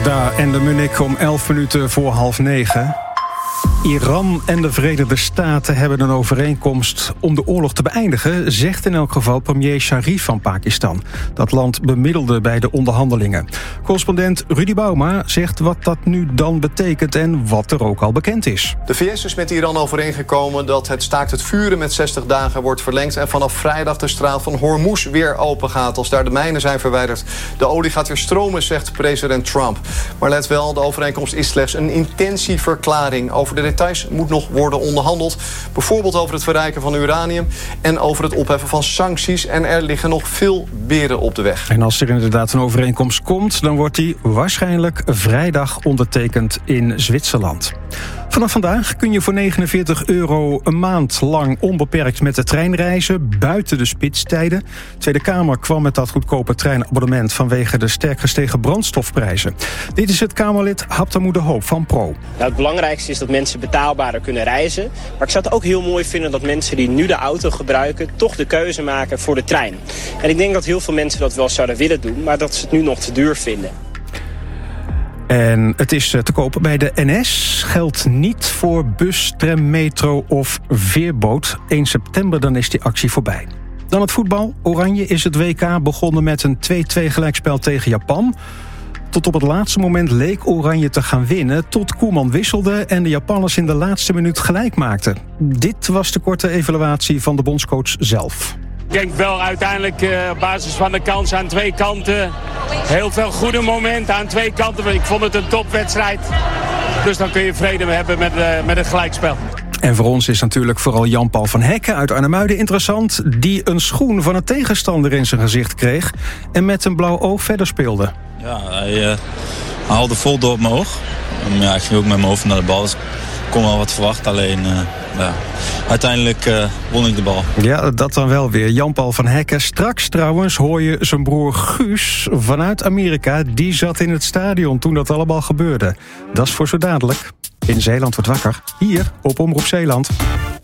Daar en de Munich om 11 minuten voor 8:30. Iran en de Verenigde Staten hebben een overeenkomst om de oorlog te beëindigen, zegt in elk geval premier Sharif van Pakistan. Dat land bemiddelde bij de onderhandelingen. Correspondent Rudy Bouma zegt wat dat nu dan betekent en wat er ook al bekend is. De VS is met Iran overeengekomen dat het staakt het vuren met 60 dagen wordt verlengd en vanaf vrijdag de straat van Hormuz weer open gaat als daar de mijnen zijn verwijderd. De olie gaat weer stromen, zegt president Trump. Maar let wel, de overeenkomst is slechts een intentieverklaring. Over de details moet nog worden onderhandeld. Bijvoorbeeld over het verrijken van uranium en over het opheffen van sancties. En er liggen nog veel beren op de weg. En als er inderdaad een overeenkomst komt, dan wordt die waarschijnlijk vrijdag ondertekend in Zwitserland. Vanaf vandaag kun je voor €49 een maand lang onbeperkt met de trein reizen, buiten de spitstijden. De Tweede Kamer kwam met dat goedkope treinabonnement vanwege de sterk gestegen brandstofprijzen. Dit is het Kamerlid Haptamu de Hoop van Pro. Nou, het belangrijkste is dat mensen betaalbaarder kunnen reizen. Maar ik zou het ook heel mooi vinden dat mensen die nu de auto gebruiken toch de keuze maken voor de trein. En ik denk dat heel veel mensen dat wel zouden willen doen, maar dat ze het nu nog te duur vinden. En het is te kopen bij de NS. Geldt niet voor bus, tram, metro of veerboot. 1 september dan is die actie voorbij. Dan het voetbal. Oranje is het WK begonnen met een 2-2 gelijkspel tegen Japan. Tot op het laatste moment leek Oranje te gaan winnen, tot Koeman wisselde en de Japanners in de laatste minuut gelijk maakten. Dit was de korte evaluatie van de bondscoach zelf. Ik denk wel uiteindelijk op basis van de kans aan twee kanten. Heel veel goede momenten aan twee kanten. Ik vond het een topwedstrijd. Dus dan kun je vrede hebben met het gelijkspel. En voor ons is natuurlijk vooral Jan-Paul van Hekken uit Arnhemuiden interessant, die een schoen van een tegenstander in zijn gezicht kreeg en met een blauw oog verder speelde. Ja, hij haalde vol door mijn oog. Ja, ik ging ook met mijn hoofd naar de bal. Dus ik kon wel wat verwachten, alleen uiteindelijk won ik de bal. Ja, dat dan wel weer. Jan-Paul van Hekken. Straks trouwens hoor je zijn broer Guus vanuit Amerika. Die zat in het stadion toen dat allemaal gebeurde. Dat is voor zo dadelijk. In Zeeland wordt wakker. Hier op Omroep Zeeland.